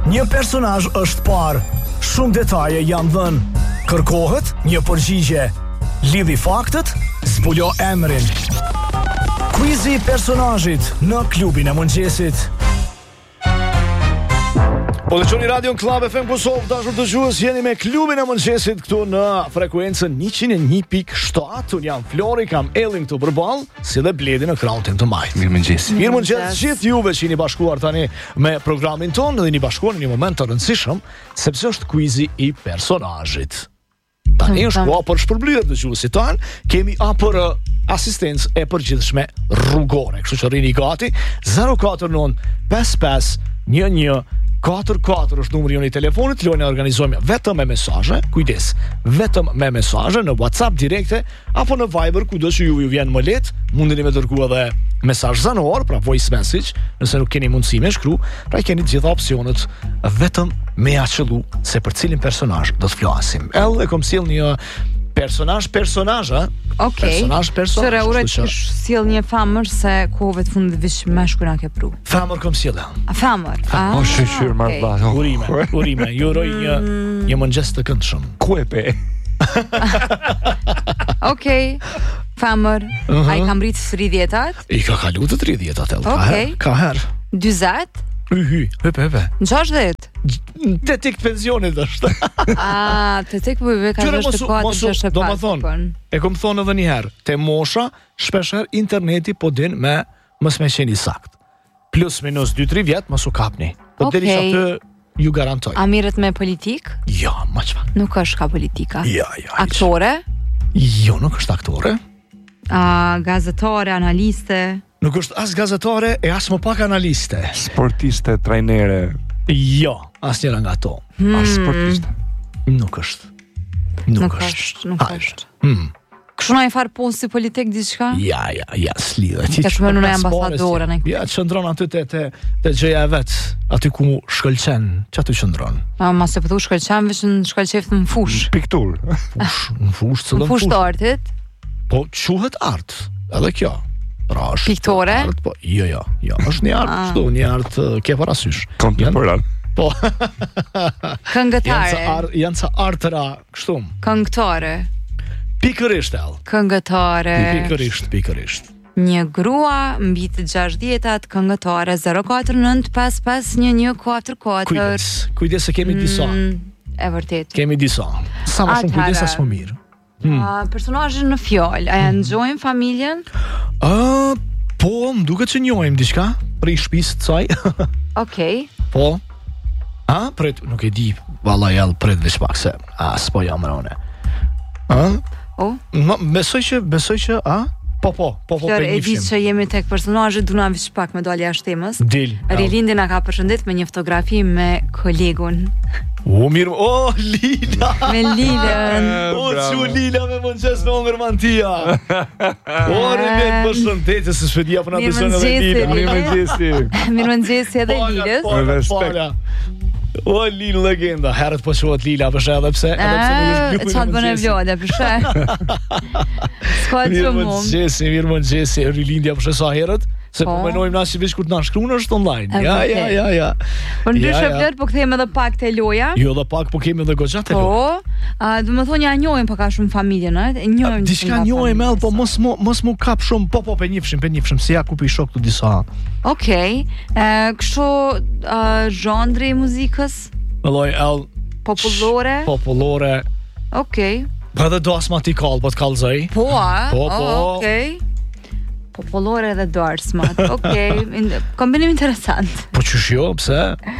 një personazh është parë, shumë detaje janë dhënë. Kërkohet një përgjigje. Lidhi faktet, zbulo emrin. Quizi i personazhit në klubin e mëngjesit. Po dhe qoni Radio Klab FM Kosovë, dashur dëgjues, jeni me klubin e mëngjesit këtu në frekuencën 101.7. Unë jam Flori, kam Ellin këtu përballë, si dhe Bledi në krahun tim të majtë. Mirëmëngjes. Mirëmëngjes gjithë juve që jeni bashkuar tani me programin tonë dhe jeni bashkuar në një moment të rëndësishëm, sepse është quizi i personazhit. Tani është koha për shpërblyer dëgjuesit tanë, kemi për asistencë e përgjithshme rrugore. Kështu që rini gati, 049 55 11 44 është numri jonë i telefonit. Lojnë organizojmë vetëm me mesazhe. Kujdes, vetëm me mesazhe në WhatsApp direkte apo në Viber, kudo që ju vjen më lehtë. Mundeni me dërgu edhe mesazh zanor, pra voice message, nëse nuk keni mundësi me shkru, pra keni të gjitha opsionet vetëm me ja qellu se për cilin personazh do të flasim. Elle kom sjell një personazh, a? Okej. Personazh. Çfarë uroj të sjell një famër se kohëve të fundit vish mashkull na ke pru. Famër kom sjell. Famër. O shqyr marrë. Urime. Ju uroj një mëngjes të këndshëm. Kuepe. Okej. Famër. Ai ka mbrit 30-at? I ka kalu të 30-at. Okej. Ka herë. 40? Hype. 60? Te tek pensionit është. Te tek bëjve ka është të do më thonë, e kom thonë edhe një herë, te mosha, shpesher interneti po din me mës me qeni sakt. Plus minus 2-3 vjetë mës u kapni. Po deri që atë ju garantoj. A mirët me politik? Ja, ma qëfa. Nuk është ka politika? Ja. Aktore? Jo, nuk është aktore. Gazetare, analiste? Nuk është as gazetare e as më pak analiste. Sportiste, trajnere. Jo, as njëra nga to. As sportiste. Nuk është. Kështu na i farë posti politik diçka? Ja, s'lidhet. Ka shumë në ambasadore në këtë. Ja, qëndron aty te gjëja e vet, aty ku shkëlqen, çatu qëndron. Ma se po thu shkëlqen, veç në shkëlqef në fush. Piktur. Në fush, cëllën fush. Në fush të artit? Po, quhet art, edhe kjo. Pra, piktore? Po, jo, është një art, çdo një art ke parasysh. Kontemporan. Po. Këngëtare. Janë ca artëra kështu. Këngëtare. Pikërisht. Këngëtare. Pikërisht. Një grua mbi të 60-at, këngëtare, 049 55 11 44. Kujdes se kemi disa. E vërtet. Kemi disa. Sa më shumë kujdes as më mirë. Personazhin në fjalë, a janë njohim familjen? Po, më duket që njohim diçka për shtëpisë të saj. Okej. Po. Pret, nuk e di, vallai pret veç pak se s'po jam rone. Besoj që, Po, Flor, e di që jemi tek personazhet, duna veç pak me dalë jashtë temës. Rilindi na ka përshëndet me një fotografi me kolegun. Mirë, Lila! Me Lilën. Që Lila me mëngjes me ongër mantia. Rimet përshëndetje se shpedia për nga besën edhe Lila. Mirëmëngjesi edhe Lilës. Me respekt. Lila legenda. Herët po quhet Lila përshë edhe pse nuk është qatë bënë e vlode përshë. S'ka të mund. Mirëmëngjesi, Rilindja përshë sa herët. Se po menojmë na si veç kur t'na shkruan është online. Ja. Po ndryshe Flor, po kthejmë edhe pak te loja. Jo, edhe pak, po kemi edhe goxha te loja. Do të thonë ja njohim pak a shumë familjen, e njohim. Diçka njohim edhe, po mos mu kap shumë, po pe njifshim, si ja ku pi shok tu disa. Okej. Kështu zhandri i muzikës? Lloj popullore. Okej. Po edhe do asmatikall, po të kallzoj. Po. Okej. Popullore dhe dorsmat. Okej, kombinim interesant. Po qysh jo, pse?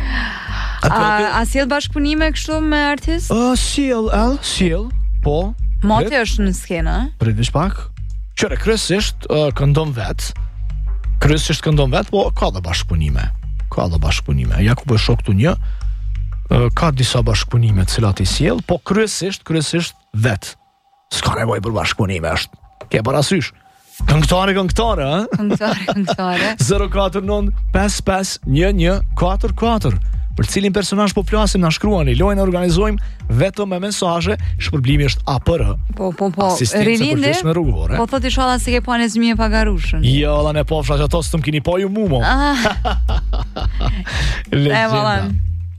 A sjell bashkëpunime kështu me artist? Sjell, po. Moti është në skenë, Prit veç pak. Qëre, kryesisht këndon vet, po ka dhe bashkëpunime. Ja ku për shok të një, ka disa bashkëpunime të cilat I sjell, po kryesisht vet. S'ka nevojë për bashkëpunime, është ke parasysh. Këngëtare, Këngëtare 049 55 11 44. Për cilin personazh po flasim, na shkruani, lojën organizojmë vetëm me mesazhe, shpërblimi është APR. Po. Rilindi, po thot inshallah se ke pa në zmije pagarushën. Jo, alla ne pofsha që ato s'tëm kini po ju mumo. Legenda.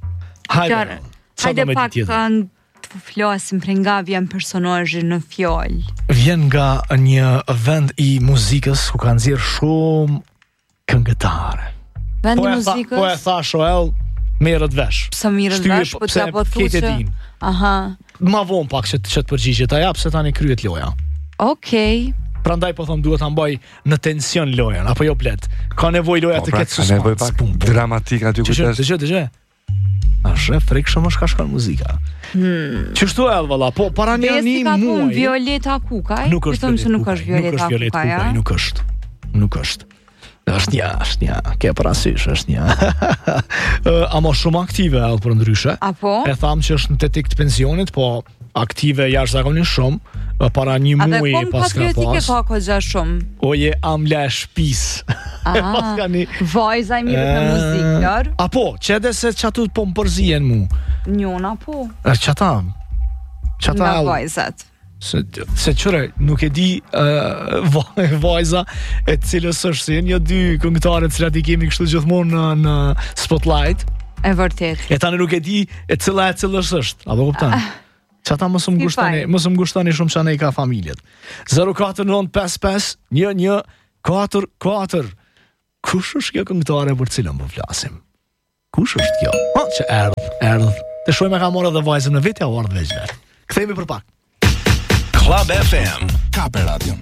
Hajde pak të flasim për nga vjen personazhi në fjalë. Vjen nga një vend i muzikës ku ka nxjerr shumë këngëtare. Vend i muzikës? Po e tha Shoel, merret vesh. Pse merret vesh, po ta po thuçë. Aha. Ma vonë pak që të përgjigje ta jap se tani kryet loja. Okej. Prandaj po them duhet ta mbaj në tension lojën, apo jo plet. Ka nevojë loja të ketë suspens. Ka nevojë pak dramatik aty ku është. Dëgjoj. A shef frikshëm është ka shkon muzika. Çështu e valla, po para një muaj. Violeta Kukaj. Nuk është Violeta Kukaj, nuk është. Është një, ke parasysh, është një. Amo shumë aktive edhe për ndryshe. Apo? E tham që është në tetik të pensionit, po aktive jashtëzakonisht shumë. Para një muaji pas ka pas. A dhe patriotike ka kohë shumë. Oje amle shpis. Vajza i mirë në muzikë, lor. Apo, çede se çatu po më përzien mu. Njona po. Çata. Nga vajzat. Se qëre, nuk e di vajza e cilës është si një dy këngëtare të cilat i kemi kështu gjithmonë në spotlight. E vërtet. E tani nuk e di e cilës është. Apo kupton? Çata mos më ngushtoni shumë çane i ka familjet. 04955 1144. Kush është kjo këngëtare për cilën po flasim? Kush është kjo? Që erdh. Të shojmë ka marrë edhe vajzën në vit ja ardh veçver. Kthehemi për pak. Club FM, Kape Radio.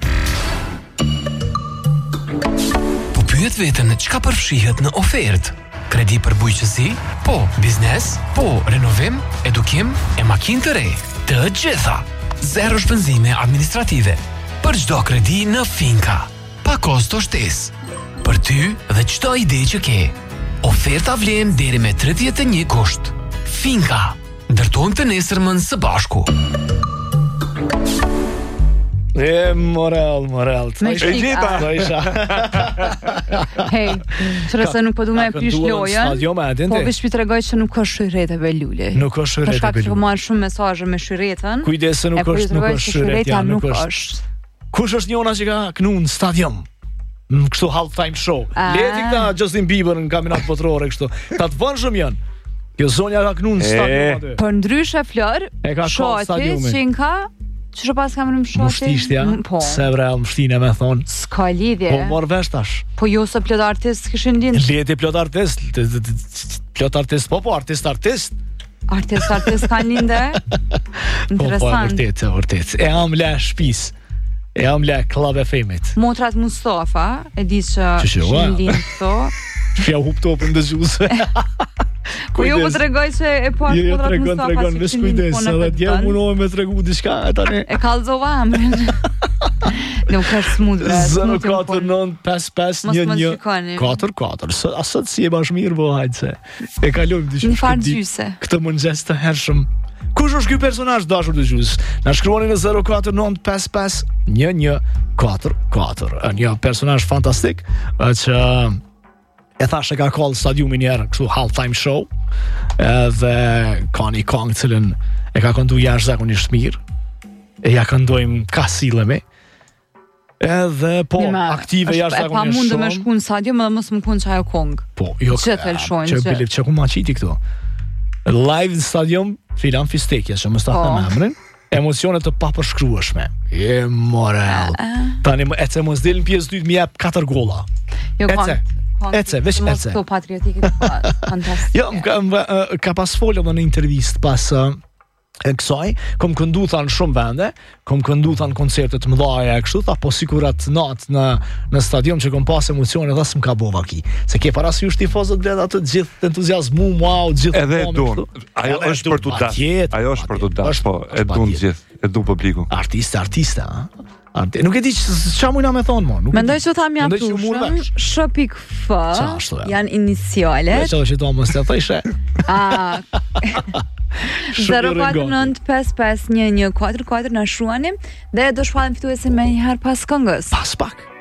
Po pyet veten çka përfshihet në ofertë? Kredi për bujqësi? Po. Biznes? Po. Renovim? Edukim? E makinë të re? Të gjitha. Zero shpenzime administrative. Për çdo kredi në Finka. Pa kosto shtesë. Për ty dhe çdo ide që ke. Oferta vlen deri me 31 gusht. Finka. Ndërtojmë të nesërmën së bashku. Morel. Me shtika. Hej, se nuk po du me pysh lojën, po vish pi të regoj që nuk është shyrete lule. Nuk është shyrete lule. Përshka që po marrë shumë mesazhe me shyretën. Kujdes se nuk është shyretja, nuk është. Kush është njona që ka knu në stadium? Në kështu half-time show. Leti këta Justin Bieber në kaminat botërore kështu. Ta të vënë shumë janë. Kjo zonja ka knu në stadium aty. Për ndryshe Flor, shoti që ka që pas kam në mshoti? Mështishtja, se vrel mështine me thonë. Ska lidhje. Po marrë vesh tash. Po jo se plot artist këshin lind. Leti plot artist. Po artist. Artist kanë linde. Interesant. Po, vërtet. E am le shpis. E am le Club FM-it. Motrat Mustafa, e di që këshin lind këto. Fja hup topën dhe gjusë. Po jo po të regoj që e po ashtë Motrat Mustafa që këshin lind po në këtë dje munohë me të regu diçka tani. E kalzova amrin. Nuk është smut bre. 049551144. Asët si e bash mirë bo hajtë se. E kalojmë diçka. Një farë gjyse. Këtë mëngjes të hershëm. Kush është ky personazh dashur të gjys? Na shkruani në 04955 1144. Një personazh fantastik që e thashë ka call stadiumin njerë kështu half-time show dhe ka një këngë cilën e ka këndu jashtëzakonisht mirë e ja këndojmë ka sillemi edhe po aktive jashtëzakonisht shumë. Pa mundë me shku në stadium edhe mos më kun që ajo këngë. Po, jo që bilip që ku ma qiti këto. Live në stadium filan fistekjes që më statë me emrin emocionet të papërshkrueshme. E morel. Tani e ce mos dilën pjesë dytë mi jep 4 golla. Jo Ece. Këto patriotikit fantastik. Jo, ka pas folë në intervist pas kësaj, kom këndu thanë shumë vende, kom këndu thanë koncertet mëdhaja e kështu, tha po sigurat natë në stadium që kom pas emocione dhe s'm ka bova ki. Se ke parasysh tifozët bled atë gjithë entuziazmu, wow, gjithë edhe e dun. Ajo është për të dash, po e dun gjithë, e dun publiku. Artiste, ha? Nuk e di ç'a mujna me thonë mo. Mendoj që tham jam tushëm, sh.f janë inicialet. Çfarë që do mos të thëshë? 049551144 na shuani dhe do shpalim fituesin me një herë pas këngës. Pas pak.